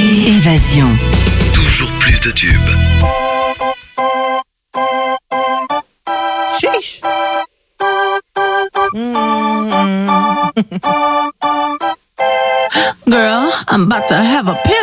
Évasion. Toujours plus de tubes. Sheesh. Girl, I'm about to have a pin.